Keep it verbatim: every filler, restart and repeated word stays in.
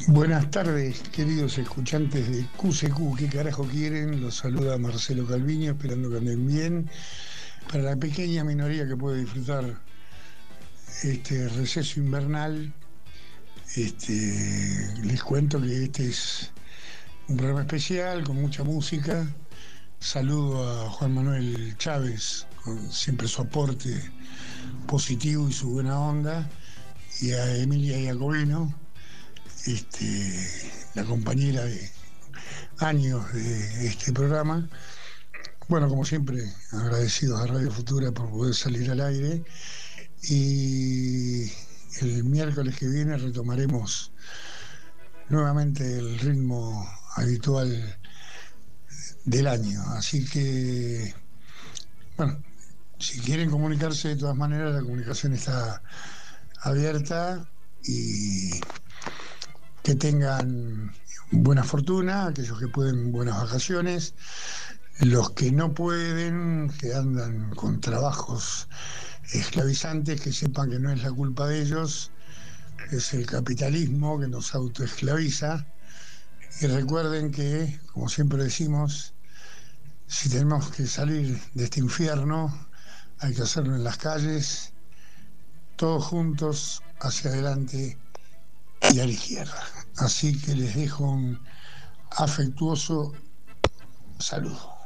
Buenas tardes, queridos escuchantes de Q C Q. ¿Qué carajo quieren? Los saluda Marcelo Calviño, esperando que anden bien. Para la pequeña minoría que puede disfrutar este receso invernal, este, les cuento que este es un programa especial con mucha música. Saludo a Juan Manuel Chávez, con siempre su aporte positivo y su buena onda, y a Emilia Iacobino, este, la compañera de años de este programa. Bueno, como siempre, agradecidos a Radio Futura por poder salir al aire. Y el miércoles que viene retomaremos nuevamente el ritmo habitual del año. Así que, bueno, si quieren comunicarse, de todas maneras, la comunicación está abierta, y que tengan buena fortuna, aquellos que pueden, buenas vacaciones. Los que no pueden, que andan con trabajos esclavizantes, que sepan que no es la culpa de ellos, es el capitalismo que nos autoesclaviza. Y recuerden que, como siempre decimos, si tenemos que salir de este infierno, hay que hacerlo en las calles, todos juntos, hacia adelante y a la izquierda. Así que les dejo un afectuoso saludo.